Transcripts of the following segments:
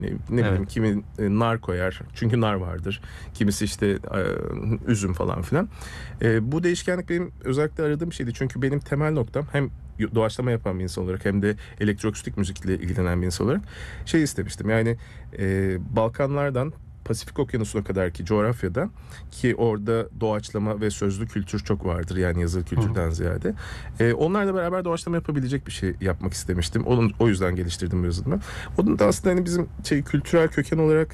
Ne bileyim, kimi nar koyar çünkü nar vardır. Kimisi işte üzüm falan filan. Bu değişkenlik benim özellikle aradığım şeydi. Çünkü benim temel noktam hem doğaçlama yapan bir insan olarak hem de elektroakustik müzikle ilgilenen bir insan olarak şey istemiştim. Yani Balkanlardan Pasifik Okyanusu'na kadar ki coğrafyada, ki orada doğaçlama ve sözlü kültür çok vardır, yani yazılı kültürden ziyade. Onlarla beraber doğaçlama yapabilecek bir şey yapmak istemiştim. O yüzden geliştirdim bu yazılımı. Onun da aslında hani bizim kültürel köken olarak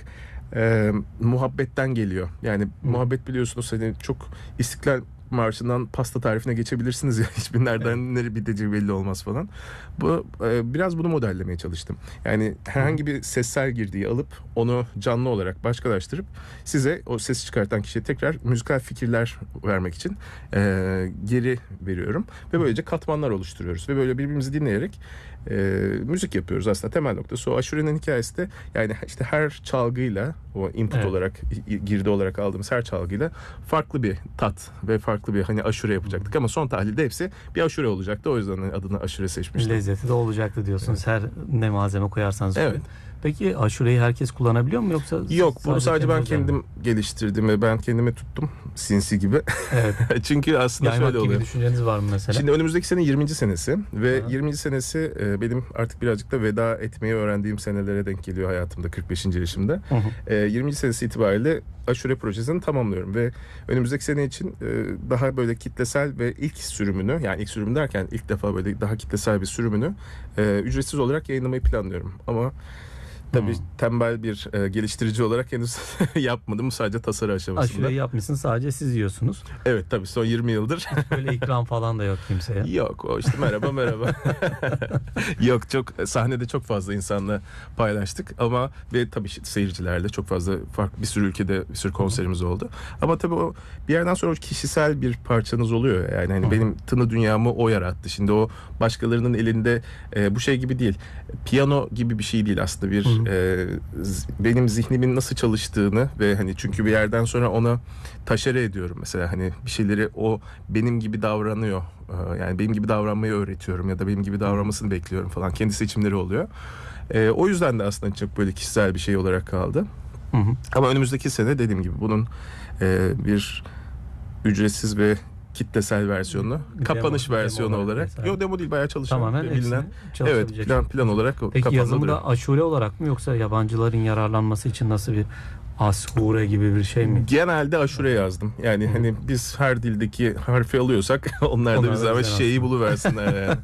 muhabbetten geliyor. Yani muhabbet, biliyorsunuz, hani çok İstiklal Marşı'ndan pasta tarifine geçebilirsiniz ya, hiçbir nereden nereye biteceği belli olmaz falan. Bu biraz bunu modellemeye çalıştım. Yani herhangi bir sessel girdiği alıp onu canlı olarak başkalaştırıp size, o sesi çıkartan kişiye tekrar müzikal fikirler vermek için geri veriyorum ve böylece katmanlar oluşturuyoruz ve böyle birbirimizi dinleyerek müzik yapıyoruz. Aslında temel noktası o. Aşure'nin hikayesi de yani işte her çalgıyla, o input olarak, girdi olarak aldığımız her çalgıyla farklı bir tat ve farklı bir hani aşure yapacaktık ama son tahlilde hepsi bir aşure olacaktı. O yüzden adını aşure seçmiştim. Lezzeti de olacaktı diyorsunuz. Her ne malzeme koyarsanız. Evet. Peki aşureyi herkes kullanabiliyor mu yoksa? Yok, bunu sadece ben kendim geliştirdim ve ben kendime tuttum sinsi gibi. Evet. Çünkü aslında yaymak şöyle oluyor. gibi düşünceniz var mı mesela? Şimdi önümüzdeki sene 20. senesi ve 20. senesi benim artık birazcık da veda etmeyi öğrendiğim senelere denk geliyor hayatımda, 45. yaşımda. 20. senesi itibariyle aşure projesini tamamlıyorum ve önümüzdeki sene için daha böyle kitlesel ve ilk sürümünü, yani ilk sürüm derken ilk defa böyle daha kitlesel bir sürümünü ücretsiz olarak yayınlamayı planlıyorum. Ama tabii tembel bir geliştirici olarak henüz yapmadım. Sadece tasarı aşamasında. Aşureyi yapmışsınız, sadece siz yiyorsunuz. Evet, tabii son 20 yıldır. Böyle ikram falan da yok kimseye. Yok, o işte merhaba. Yok, çok sahnede çok fazla insanla paylaştık ama ve tabii seyircilerle çok fazla farklı bir sürü ülkede bir sürü konserimiz oldu. Ama tabii o bir yerden sonra o kişisel bir parçanız oluyor. Yani hani benim tını dünyamı o yarattı. Şimdi o başkalarının elinde bu şey gibi değil. Piyano gibi bir şey değil aslında, bir benim zihnimin nasıl çalıştığını ve hani çünkü bir yerden sonra ona taşere ediyorum mesela, hani bir şeyleri o benim gibi davranıyor, yani benim gibi davranmayı öğretiyorum ya da benim gibi davranmasını bekliyorum falan, kendi seçimleri oluyor. O yüzden de aslında çok böyle kişisel bir şey olarak kaldı. Ama önümüzdeki sene dediğim gibi bunun bir ücretsiz ve kitlesel versiyonu, kapanış versiyonu olarak. Yok, demo değil, bayağı çalışan, tamamen bilinen. Evet, plan olarak. Peki yazımı da aşure olarak mı yoksa yabancıların yararlanması için nasıl bir ashure gibi bir şey mi? Genelde aşure yazdım. Yani hani biz her dildeki harfi alıyorsak onlar da bize ama şeyi buluversinler yani.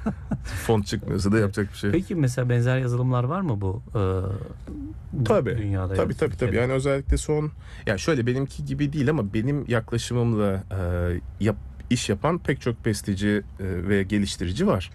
Font çıkmıyorsa da yapacak bir şey. Peki mesela benzer yazılımlar var mı bu dünyada? Tabii. Yani özellikle son, yani şöyle benimki gibi değil ama benim yaklaşımımla iş yapan pek çok besteci ve geliştirici var.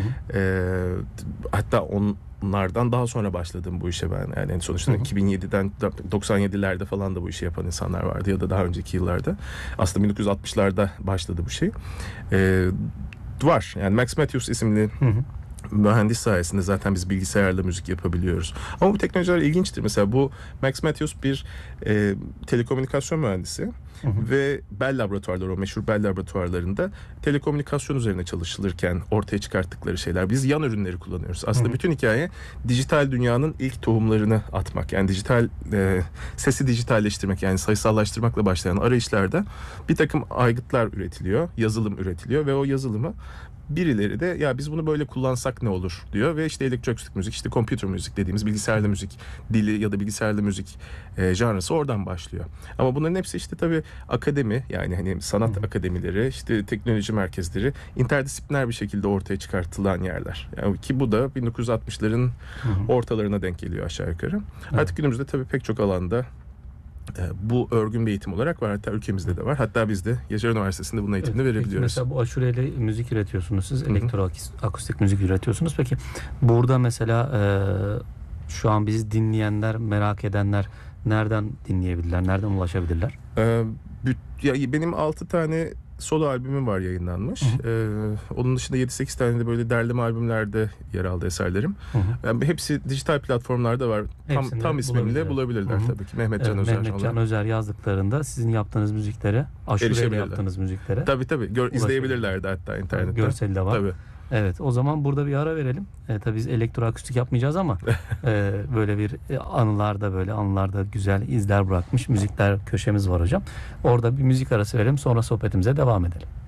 Hatta onlardan daha sonra başladım bu işe ben. Yani sonuçta 2007'den 97'lerde falan da bu işi yapan insanlar vardı ya da daha önceki yıllarda. Aslında 1960'larda başladı bu şey. Var. Yani Max Matthews isimli mühendis sayesinde zaten biz bilgisayarla müzik yapabiliyoruz. Ama bu teknolojiler ilginçtir. Mesela bu Max Matthews bir telekomünikasyon mühendisi ve Bell laboratuvarları, o meşhur Bell laboratuvarlarında telekomünikasyon üzerine çalışılırken ortaya çıkarttıkları şeyler. Biz yan ürünleri kullanıyoruz. Aslında bütün hikaye dijital dünyanın ilk tohumlarını atmak. Yani dijital sesi dijitalleştirmek, yani sayısallaştırmakla başlayan arayışlarda bir takım aygıtlar üretiliyor, yazılım üretiliyor ve o yazılımı birileri de ya biz bunu böyle kullansak ne olur diyor ve işte elektroakustik müzik, işte computer müzik dediğimiz bilgisayarlı müzik dili ya da bilgisayarlı müzik janrası oradan başlıyor. Ama bunların hepsi işte tabii akademi, yani hani sanat akademileri, işte teknoloji merkezleri, interdisipliner bir şekilde ortaya çıkartılan yerler. Yani ki bu da 1960'ların ortalarına denk geliyor aşağı yukarı. Artık günümüzde tabii pek çok alanda bu örgün bir eğitim olarak var. Hatta ülkemizde de var. Hatta biz de Yaşar Üniversitesi'nde bunun eğitimini verebiliyoruz. Peki mesela bu aşureyle müzik üretiyorsunuz siz. Elektroakustik müzik üretiyorsunuz. Peki burada mesela şu an bizi dinleyenler, merak edenler nereden dinleyebilirler? Nereden ulaşabilirler? Benim 6 tane solo albümüm var yayınlanmış. Onun dışında 7-8 tane de böyle derleme albümlerde yer aldı eserlerim. Yani hepsi dijital platformlarda var. Tam ismimle bulabilirler tabii ki. Mehmet Can Özer. Mehmet Can Özer yazdıklarında sizin yaptığınız müziklere, aşureyle yaptığınız müziklere. Tabii. İzleyebilirlerdi hatta internette. Görseli de var. Tabii. Evet, o zaman burada bir ara verelim. Tabii biz elektroakustik yapmayacağız ama böyle bir anılarda güzel izler bırakmış müzikler köşemiz var hocam. Orada bir müzik arası verelim, sonra sohbetimize devam edelim.